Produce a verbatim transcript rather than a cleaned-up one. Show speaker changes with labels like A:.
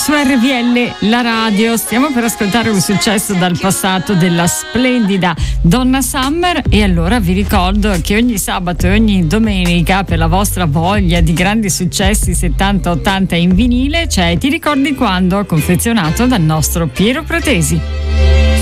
A: Su R V L, la radio, stiamo per ascoltare un successo dal passato della splendida Donna Summer, e allora vi ricordo che ogni sabato e ogni domenica, per la vostra voglia di grandi successi settanta ottanta in vinile, c'è Ti ricordi quando, confezionato dal nostro Piero Pratesi.